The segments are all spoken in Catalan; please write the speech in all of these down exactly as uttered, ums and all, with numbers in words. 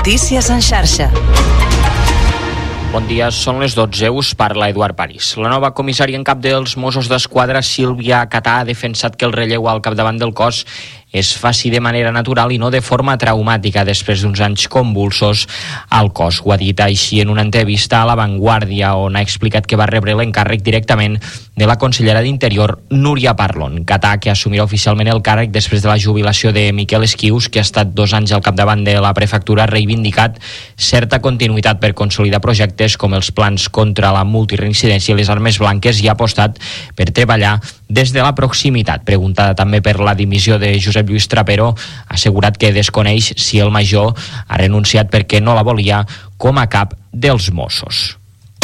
Notícies en xarxa. Bon dia, són les dotze, us parla Eduard París. La nova comissària en cap dels Mossos d'Esquadra, Sílvia Catà, ha defensat que el relleu al capdavant del cos es faci de manera natural i no de forma traumàtica després d'uns anys convulsos al cos. Ho ha dit així en una entrevista a La Vanguardia, on ha explicat que va rebre l'encàrrec directament de la consellera d'Interior, Núria Parlon. Catà, que assumirà oficialment el càrrec després de la jubilació de Miquel Esquius, que ha estat dos anys al capdavant de la prefectura, ha reivindicat certa continuïtat per consolidar projectes com els plans contra la multireincidència i les armes blanques, i ha apostat per treballar des de la proximitat. Preguntada també per la dimissió de Josep Lluís Trapero, ha assegurat que desconeix si el major ha renunciat perquè no la volia com a cap dels Mossos.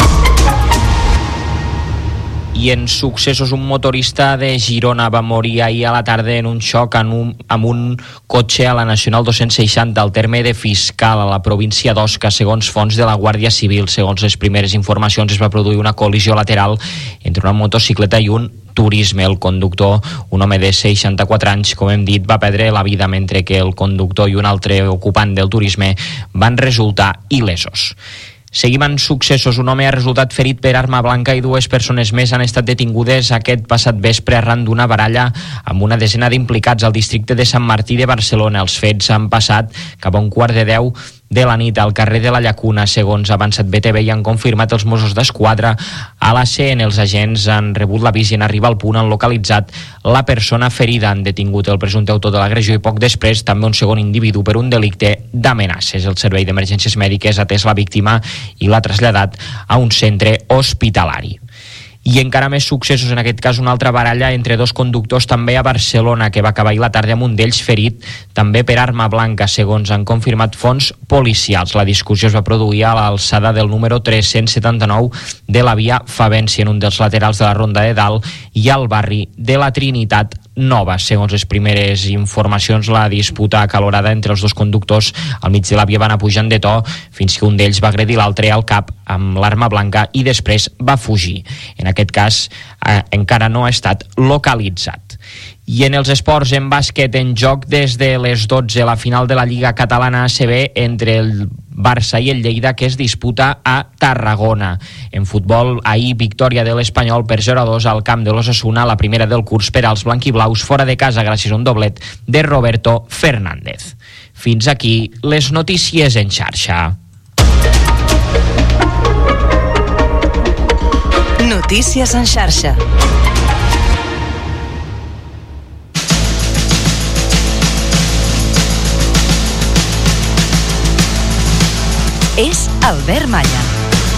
I en successos, un motorista de Girona va morir ahir a la tarda en un xoc amb un, amb un cotxe a la Nacional dos-cents seixanta al terme de Fiscal, a la província d'Osca. Segons fonts de la Guàrdia Civil, segons les primeres informacions, es va produir una col·lisió lateral entre una motocicleta i un turisme. El conductor, un home de seixanta-quatre anys, com hem dit, va perdre la vida, mentre que el conductor i un altre ocupant del turisme van resultar il·lesos. Seguim en successos. Un home ha resultat ferit per arma blanca i dues persones més han estat detingudes aquest passat vespre arran d'una baralla amb una desena d'implicats al districte de Sant Martí de Barcelona. Els fets han passat cap a un quart de deu de la nit al carrer de la Llacuna, segons ha avançat B T V i han confirmat els Mossos d'Esquadra. A la C N els agents han rebut l'avís i en arribar al punt han localitzat la persona ferida. Han detingut el presumpte autor de l'agressió i poc després també un segon individu per un delicte d'amenaces. El servei d'emergències mèdiques ha atès la víctima i l'ha traslladat a un centre hospitalari. I encara més successos, en aquest cas una altra baralla entre dos conductors també a Barcelona, que va acabar ahir la tarda amb un d'ells ferit també per arma blanca, segons han confirmat fonts policials. La discussió es va produir a l'alçada del número tres-cents setanta-nou de la via Favència, en un dels laterals de la Ronda de Dalt i al barri de la Trinitat Nova. Segons les primeres informacions, la disputa acalorada entre els dos conductors al mig de la via va anar pujant de to fins que un d'ells va agredir l'altre al cap amb l'arma blanca i després va fugir. En aquest cas eh, encara no ha estat localitzat. I en els esports, en bàsquet, en joc des de les dotze la final de la Lliga Catalana A C B entre el Barça i el Lleida, que es disputa a Tarragona. En futbol, ahir victòria de l'Espanyol per zero a dos al camp de l'Osasuna, la primera del curs per als blanquiblaus fora de casa gràcies a un doblet de Roberto Fernández. Fins aquí les notícies en xarxa. Notícies en xarxa. És Albert Malla.